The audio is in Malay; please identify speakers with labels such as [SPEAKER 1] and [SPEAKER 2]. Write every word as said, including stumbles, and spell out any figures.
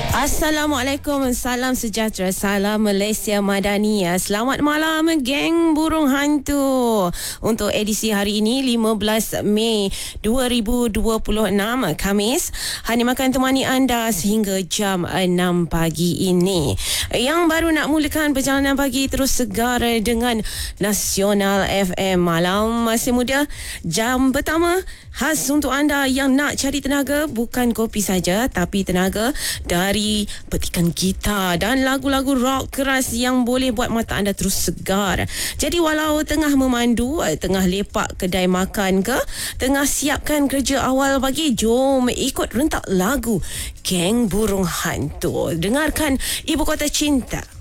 [SPEAKER 1] Assalamualaikum, salam sejahtera, salam Malaysia Madania. Selamat malam geng burung hantu. Untuk edisi hari ini lima belas Mei dua ribu dua puluh enam, Khamis, Hani akan temani anda sehingga jam enam pagi ini. Yang baru nak mulakan perjalanan pagi terus segar dengan Nasional F M. Malam masih muda, jam pertama khas untuk anda yang nak cari tenaga, bukan kopi saja tapi tenaga dari petikan gitar dan lagu-lagu rock keras yang boleh buat mata anda terus segar. Jadi walau tengah memandu, tengah lepak kedai makan ke, tengah siapkan kerja awal pagi, jom ikut rentak lagu Geng Burung Hantu. Dengarkan Ibu Kota Cinta.